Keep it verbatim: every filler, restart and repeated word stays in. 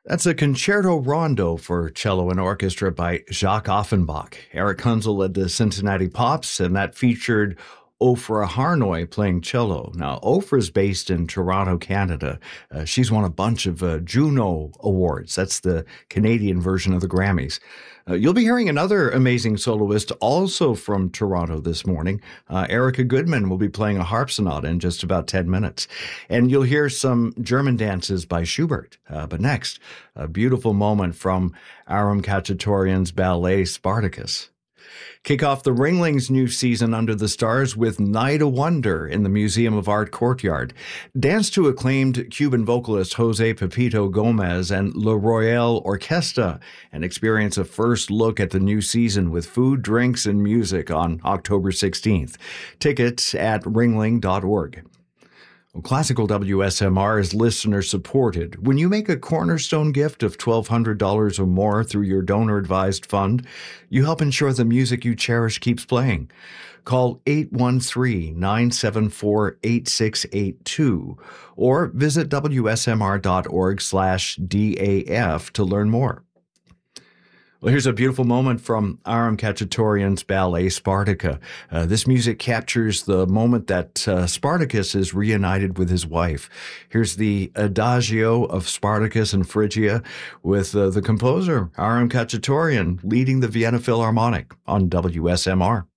That's a concerto rondo for cello and orchestra by Jacques Offenbach. Eric Hunzel led the Cincinnati Pops, and that featured Ofra Harnoy playing cello. Now, Ofra's based in Toronto, Canada. Uh, she's won a bunch of uh, Juno Awards. That's the Canadian version of the Grammys. Uh, you'll be hearing another amazing soloist also from Toronto this morning. Uh, Erica Goodman will be playing a harp sonata in just about ten minutes. And you'll hear some German dances by Schubert. Uh, but next, a beautiful moment from Aram Khachaturian's ballet Spartacus. Kick off the Ringlings' new season under the stars with Night of Wonder in the Museum of Art courtyard. Dance to acclaimed Cuban vocalist Jose Pepito Gomez and La Royale Orquesta, and experience a first look at the new season with food, drinks, and music on October sixteenth. Tickets at ringling dot org. Classical W S M R is listener supported. When you make a cornerstone gift of twelve hundred dollars or more through your donor-advised fund, you help ensure the music you cherish keeps playing. Call eight one three, nine seven four, eight six eight two or visit W S M R dot org slash D A F to learn more. Well, here's a beautiful moment from Aram Khachaturian's ballet Spartacus. Uh, this music captures the moment that uh, Spartacus is reunited with his wife. Here's the Adagio of Spartacus and Phrygia with uh, the composer, Aram Khachaturian, leading the Vienna Philharmonic on W S M R.